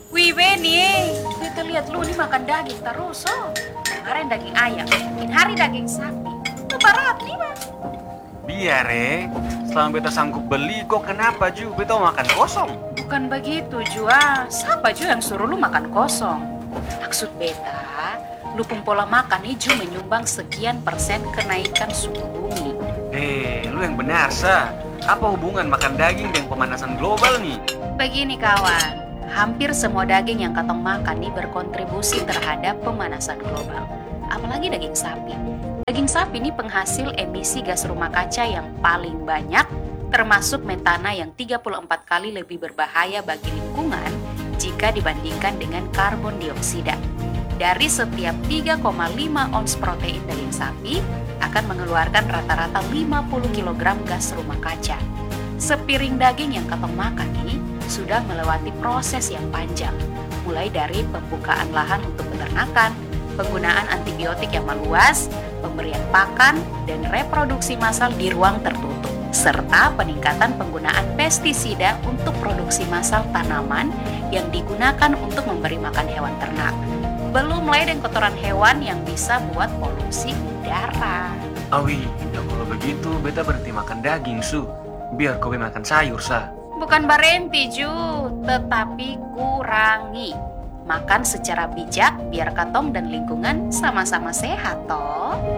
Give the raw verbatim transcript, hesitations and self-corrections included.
Wih Beni, beta lihat lu nih makan daging terus oh. Kemarin daging ayam, mungkin hari daging sapi. Lu berat nih mas. Biar re, selama beta sanggup beli, kok kenapa Ju? Beta mau makan kosong. Bukan begitu Jua, siapa Ju yang suruh lu makan kosong? Maksud beta, lu pun pola makan nih Ju menyumbang sekian persen kenaikan suhu bumi. Eh, lu yang benar sa. Apa hubungan makan daging dengan pemanasan global nih? Begini kawan, hampir semua daging yang katong makan nih berkontribusi terhadap pemanasan global. Apalagi daging sapi. Daging sapi ini penghasil emisi gas rumah kaca yang paling banyak, termasuk metana yang tiga puluh empat kali lebih berbahaya bagi lingkungan jika dibandingkan dengan karbon dioksida. Dari setiap tiga koma lima ons protein daging sapi akan mengeluarkan rata-rata lima puluh kilogram gas rumah kaca. Sepiring daging yang katong makan ini sudah melewati proses yang panjang, mulai dari pembukaan lahan untuk peternakan, penggunaan antibiotik yang meluas, pemberian pakan, dan reproduksi massal di ruang tertutup, serta peningkatan penggunaan pestisida untuk produksi massal tanaman yang digunakan untuk memberi makan hewan ternak. Belum lagi dengan kotoran hewan yang bisa buat polusi udara. Awi, ya kalau begitu beta berhenti makan daging su. Biar kau makan sayur sa. Bukan berhenti Ju, tetapi kurangi. Makan secara bijak biar katong dan lingkungan sama-sama sehat toh.